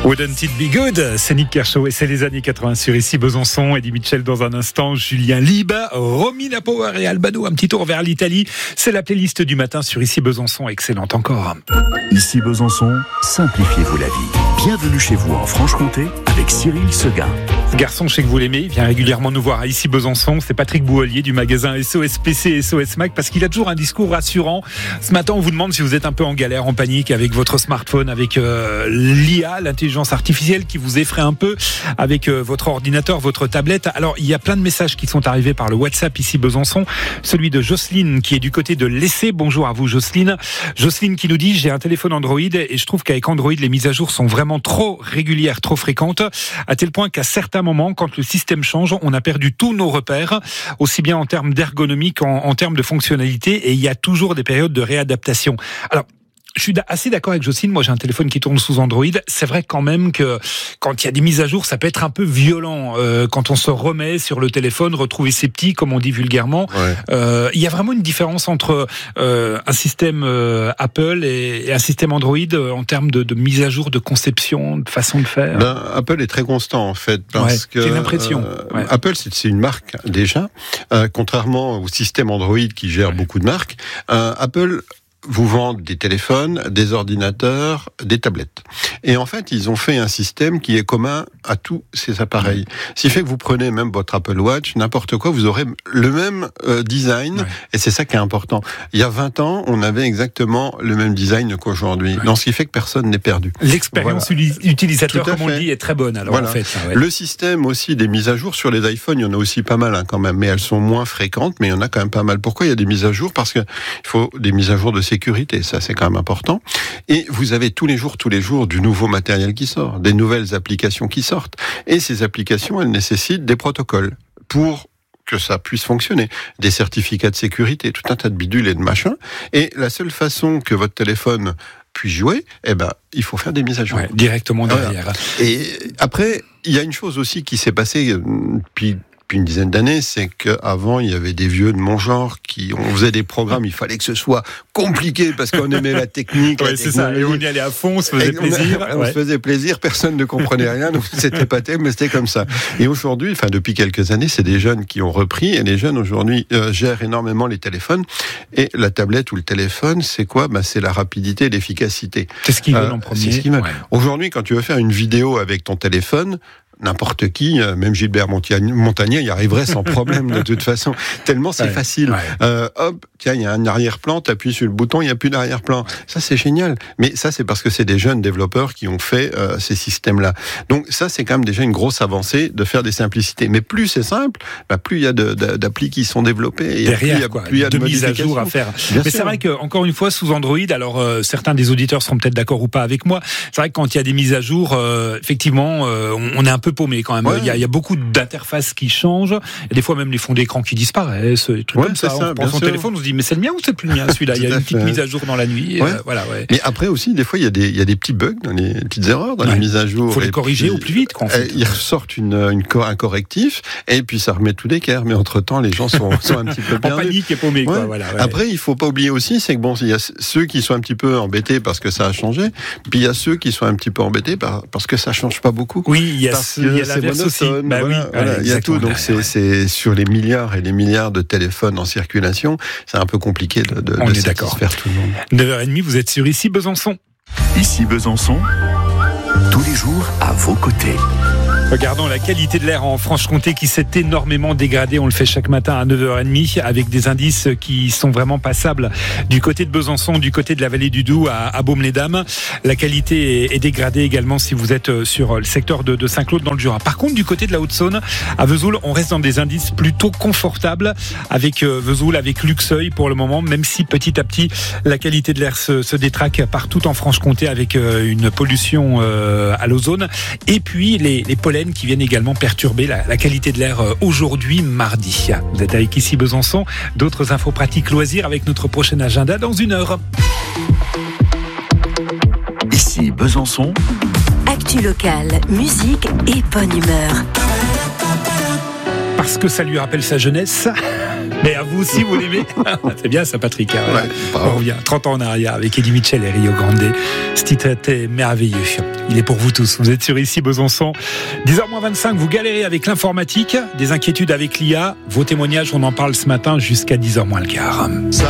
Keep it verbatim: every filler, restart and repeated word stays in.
Wouldn't it be good? C'est Nick Kershaw et c'est les années quatre-vingts sur Ici Besançon. Eddie Mitchell dans un instant, Julien Liba, Romina Power et Albano. Un petit tour vers l'Italie. C'est la playlist du matin sur Ici Besançon. Excellente encore. Ici Besançon, simplifiez-vous la vie. Bienvenue chez vous en Franche-Comté avec Cyril Seguin. Ce garçon, je sais que vous l'aimez, il vient régulièrement nous voir à Ici Besançon. C'est Patrick Bouholier du magasin S O S P C et S O S Mac parce qu'il a toujours un discours rassurant. Ce matin, on vous demande si vous êtes un peu en galère, en panique avec votre smartphone, avec euh, l'I A, l'intelligence artificielle qui vous effraie un peu, avec euh, votre ordinateur, votre tablette. Alors, il y a plein de messages qui sont arrivés par le WhatsApp Ici Besançon. Celui de Jocelyne qui est du côté de l'Essai. Bonjour à vous, Jocelyne. Jocelyne qui nous dit, j'ai un téléphone Android et je trouve qu'avec Android, les mises à jour sont vraiment trop régulières, trop fréquentes, à tel point qu'à certains moment, quand le système change, on a perdu tous nos repères, aussi bien en termes d'ergonomie qu'en en termes de fonctionnalité, et il y a toujours des périodes de réadaptation. Alors, je suis assez d'accord avec Jocelyne. Moi, j'ai un téléphone qui tourne sous Android. C'est vrai quand même que quand il y a des mises à jour, ça peut être un peu violent. Euh, quand on se remet sur le téléphone, retrouver ses petits, comme on dit vulgairement. Ouais. Euh, il y a vraiment une différence entre euh, un système euh, Apple et, et un système Android euh, en termes de, de mise à jour, de conception, de façon de faire. Ben, Apple est très constant en fait, parce ouais, que j'ai l'impression. Euh, ouais. Apple, c'est, c'est une marque déjà, euh, contrairement au système Android qui gère ouais. beaucoup de marques. Euh, Apple vous vendent des téléphones, des ordinateurs, des tablettes. Et en fait, ils ont fait un système qui est commun à tous ces appareils. Ce qui fait que vous prenez même votre Apple Watch, n'importe quoi, vous aurez le même euh, design, ouais. et c'est ça qui est important. Il y a vingt ans, on avait exactement le même design qu'aujourd'hui. Ouais. Donc, ce qui fait que personne n'est perdu. L'expérience voilà. utilisateur, comme on le dit, est très bonne. Alors, voilà. en fait, ouais. Le système aussi des mises à jour sur les iPhones, il y en a aussi pas mal hein, quand même, mais elles sont moins fréquentes, mais il y en a quand même pas mal. Pourquoi il y a des mises à jour? Parce que il faut des mises à jour de sécurité, ça c'est quand même important. Et vous avez tous les jours, tous les jours du nouveau matériel qui sort, des nouvelles applications qui sortent. Et ces applications, elles nécessitent des protocoles pour que ça puisse fonctionner, des certificats de sécurité, tout un tas de bidules et de machins. Et la seule façon que votre téléphone puisse jouer, eh ben, il faut faire des mises à jour. Ouais, directement derrière. Voilà. Et après, il y a une chose aussi qui s'est passée depuis Depuis une dizaine d'années, c'est qu'avant, il y avait des vieux de mon genre qui, on faisait des programmes, il fallait que ce soit compliqué parce qu'on aimait la technique. Ouais, la c'est ça. Et on y allait à fond, on se faisait plaisir. On, on ouais. se faisait plaisir, personne ne comprenait rien, donc c'était pas terrible, mais c'était comme ça. Et aujourd'hui, enfin, depuis quelques années, c'est des jeunes qui ont repris, et les jeunes aujourd'hui euh, gèrent énormément les téléphones. Et la tablette ou le téléphone, c'est quoi? Ben, c'est la rapidité et l'efficacité. C'est ce qu'ils veulent euh, en premier. C'est ce qu'ils veulent. Ouais. Aujourd'hui, quand tu veux faire une vidéo avec ton téléphone, n'importe qui, même Gilbert Montagnier, y arriverait sans problème de toute façon. Tellement c'est ouais, facile. Ouais. Euh, hop, tiens, il y a un arrière-plan, t'appuies sur le bouton, il n'y a plus d'arrière-plan. Ouais. Ça, c'est génial. Mais ça, c'est parce que c'est des jeunes développeurs qui ont fait euh, ces systèmes-là. Donc ça, c'est quand même déjà une grosse avancée de faire des simplicités. Mais plus c'est simple, bah, plus il y a de, de, d'applis qui sont développées. Et derrière, plus, quoi, plus il y a de, de mises à jour à faire. Bien Mais sûr. C'est vrai qu'encore une fois, sous Android, alors euh, certains des auditeurs seront peut-être d'accord ou pas avec moi, c'est vrai que quand il y a des mises à jour, euh, effectivement, euh, on, on est un peu paumé quand même. Ouais. Il y a, il y a beaucoup d'interfaces qui changent. Et des fois même les fonds d'écran qui disparaissent, des trucs ouais, comme ça. ça. On prend son sûr. téléphone, on se dit mais c'est le mien ou c'est plus le mien celui-là. Il y a une petite fait. mise à jour dans la nuit. Ouais. Euh, voilà, ouais. Mais après aussi, des fois il y a des, il y a des petits bugs, dans les, des petites erreurs dans ouais. les mises à jour. Il faut les corriger puis, au plus vite. Quoi, en fait. Ils ressortent une, une, un correctif et puis ça remet tout d'équerre. Mais entre temps, les gens sont, sont un petit peu perdus. En panique et paumés. Ouais. Quoi, voilà, ouais. Après, il faut pas oublier aussi, c'est que bon, il y a ceux qui sont un petit peu embêtés parce que ça a changé, puis il y a ceux qui sont un petit peu embêtés parce que ça change pas beaucoup. Oui, il y a, il y a l'inverse aussi. Bah voilà, oui. Voilà, il y a tout, donc c'est, c'est sur les milliards et les milliards de téléphones en circulation, c'est un peu compliqué de, de, On de est satisfaire tout le monde. neuf heures trente, vous êtes sur Ici Besançon. Ici Besançon, tous les jours à vos côtés. Regardons la qualité de l'air en Franche-Comté qui s'est énormément dégradée. On le fait chaque matin à neuf heures trente avec des indices qui sont vraiment passables du côté de Besançon, du côté de la vallée du Doubs à, à Baume-les-Dames. La qualité est, est dégradée également si vous êtes sur le secteur de, de Saint-Claude dans le Jura. Par contre, du côté de la Haute-Saône, à Vesoul, on reste dans des indices plutôt confortables avec Vesoul, avec Luxeuil pour le moment, même si petit à petit la qualité de l'air se, se détraque partout en Franche-Comté avec une pollution à l'ozone. Et puis les, les pollens qui viennent également perturber la, la qualité de l'air aujourd'hui, mardi. Vous êtes avec Ici Besançon. D'autres infos pratiques loisirs avec notre prochain agenda dans une heure. Ici Besançon. Actu locale, musique et bonne humeur. Parce que ça lui rappelle sa jeunesse. Et à vous aussi, vous l'aimez. C'est bien ça, Patrick. Hein, ouais, on revient trente ans en arrière avec Eddie Mitchell et Rio Grande. Ce titre était merveilleux. Il est pour vous tous. Vous êtes sur Ici Besançon. dix heures moins vingt-cinq, vous galérez avec l'informatique, des inquiétudes avec l'I A. Vos témoignages, on en parle ce matin jusqu'à dix heures moins le quart.